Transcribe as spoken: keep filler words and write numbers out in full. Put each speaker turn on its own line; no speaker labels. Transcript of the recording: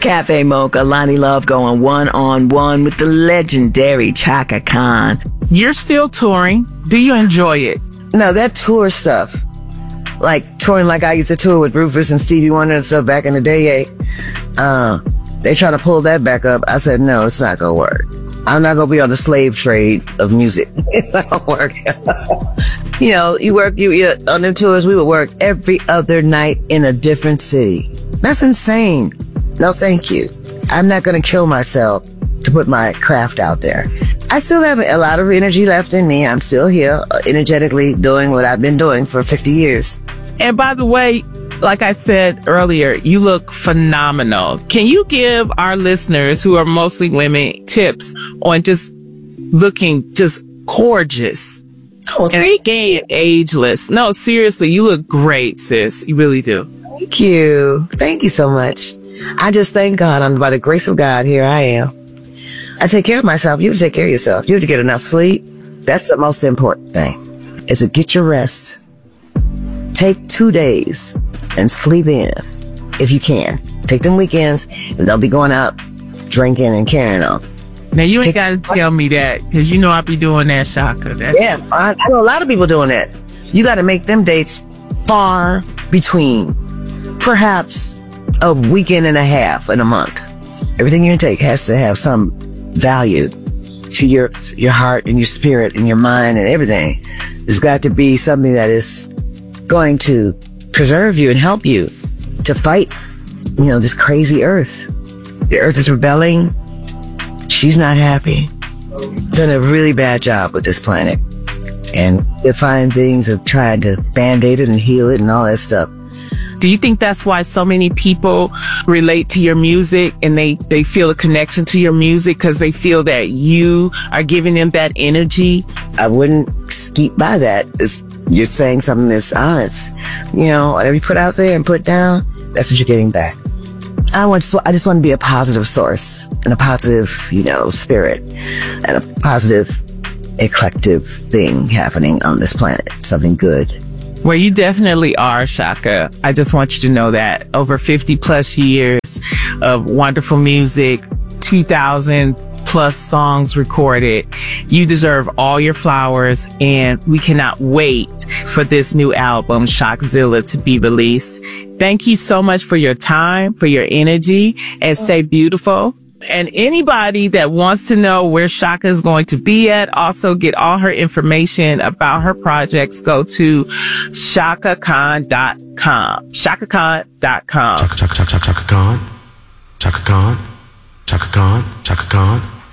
Cafe Mocha, Lonnie Love going one-on-one with the legendary Chaka Khan.
You're still touring. Do you enjoy it?
No, that tour stuff, like touring like I used to tour with Rufus and Stevie Wonder and stuff back in the day, eh? Uh, they try to pull that back up. I said, no, it's not going to work. I'm not going to be on the slave trade of music. It's not going to work. You know, you work, you, you on them tours, we would work every other night in a different city. That's insane. No, thank you. I'm not going to kill myself to put my craft out there. I still have a lot of energy left in me. I'm still here, uh, energetically doing what I've been doing for fifty years.
And by the way, like I said earlier, you look phenomenal. Can you give our listeners, who are mostly women, tips on just looking just gorgeous?
Oh,
and gay and ageless. No, seriously, you look great, sis. You really do.
Thank you. Thank you so much. I just thank God. I'm by the grace of God, here I am. I take care of myself. You have to take care of yourself. You have to get enough sleep. That's the most important thing, is to get your rest. Take two days and sleep in if you can. Take them weekends and don't be going out drinking and carrying on.
Now, you ain't
Take,
got to tell me that, because you know I be doing that, Chaka. That's
yeah, I, I know a lot of people doing that. You got to make them dates far between. Perhaps a weekend and a half in a month. Everything you take has to have some value to your your heart and your spirit and your mind and everything. There's got to be something that is going to preserve you and help you to fight, you know, this crazy earth. The earth is rebelling. She's not happy. Done a really bad job with this planet. And they find things of trying to band-aid it and heal it and all that stuff.
Do you think that's why so many people relate to your music and they, they feel a connection to your music because they feel that you are giving them that energy?
I wouldn't skeet by that. It's, you're saying something that's honest. You know, whatever you put out there and put down, that's what you're getting back. I want to, I just want to be a positive source and a positive, you know, spirit and a positive, eclectic thing happening on this planet. Something good.
Well, you definitely are, Chaka. I just want you to know that. Over fifty plus years of wonderful music, two thousand plus songs recorded. You deserve all your flowers, and we cannot wait for this new album, Shockzilla, to be released. Thank you so much for your time, for your energy, and stay beautiful. And anybody that wants to know where Chaka is going to be at, also get all her information about her projects, go to chaka khan dot com. chaka khan dot com.
Chaka, Chaka, Chaka, Chaka Khan. Chaka Khan. Chaka Khan. Chaka Khan.